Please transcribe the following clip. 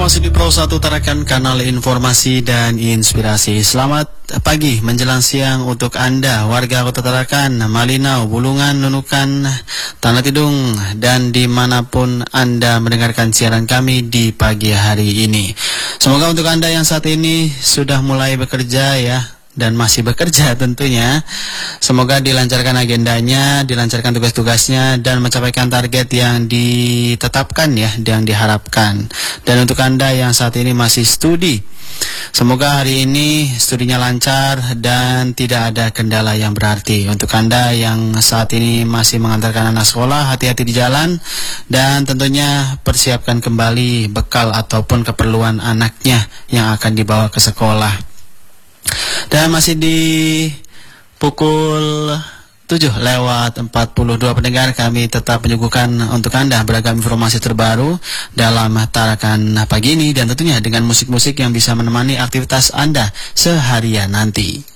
masih di Pro 1 Tarakan, kanal informasi dan inspirasi. Selamat pagi menjelang siang untuk Anda warga Kota Tarakan, Malinau, Bulungan, Nunukan, Tanah Tidung, dan dimanapun Anda mendengarkan siaran kami di pagi hari ini. Semoga untuk Anda yang saat ini sudah mulai bekerja ya, dan masih bekerja tentunya, semoga dilancarkan agendanya, dilancarkan tugas-tugasnya, dan mencapaikan target yang ditetapkan ya, yang diharapkan. Dan untuk Anda yang saat ini masih studi, semoga hari ini studinya lancar dan tidak ada kendala yang berarti. Untuk Anda yang saat ini masih mengantarkan anak sekolah, hati-hati di jalan, dan tentunya persiapkan kembali bekal ataupun keperluan anaknya yang akan dibawa ke sekolah. Dan masih di pukul 7:42 pendengar, kami tetap menyuguhkan untuk Anda beragam informasi terbaru dalam Tarakan pagi ini, dan tentunya dengan musik-musik yang bisa menemani aktivitas Anda seharian nanti.